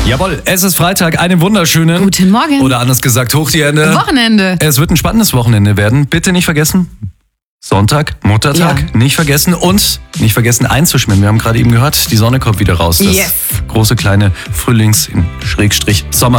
Jawohl, es ist Freitag, einen wunderschönen... Guten Morgen. Oder anders gesagt, hoch die Hände. Wochenende. Es wird ein spannendes Wochenende werden. Bitte nicht vergessen, Sonntag, Muttertag, Ja. nicht vergessen und nicht vergessen einzuschwimmen. Wir haben gerade eben gehört, die Sonne kommt wieder raus. Das Yes. große, kleine Frühlings-Sommer